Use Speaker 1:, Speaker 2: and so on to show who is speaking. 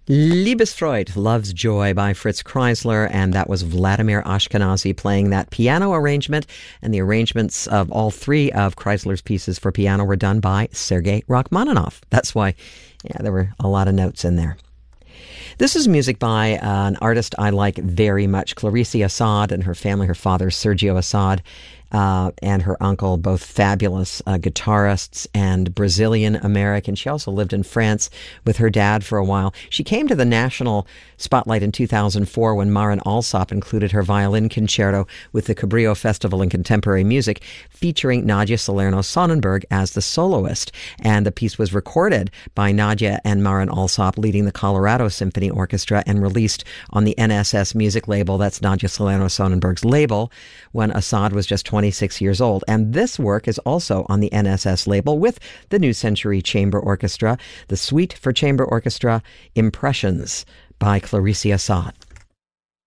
Speaker 1: Liebesfreude, Love's Joy by Fritz Kreisler, and that was Vladimir Ashkenazy playing that piano arrangement, and the arrangements of all three of Kreisler's pieces for piano were done by Sergei Rachmaninoff. That's why, there were a lot of notes in there. This is music by an artist I like very much, Clarice Assad and her family, her father, Sergio Assad, and her uncle, both fabulous guitarists and Brazilian-American. She also lived in France with her dad for a while. She came to the national spotlight in 2004 when Maren Alsop included her violin concerto with the Cabrillo Festival in Contemporary Music, featuring Nadia Salerno-Sonnenberg as the soloist. And the piece was recorded by Nadia and Maren Alsop leading the Colorado Symphony Orchestra and released on the NSS music label. That's Nadia Salerno-Sonnenberg's label, when Assad was just 26 years old. And this work is also on the NSS label with the New Century Chamber Orchestra, the Suite for Chamber Orchestra, Impressions by Clarice Assad.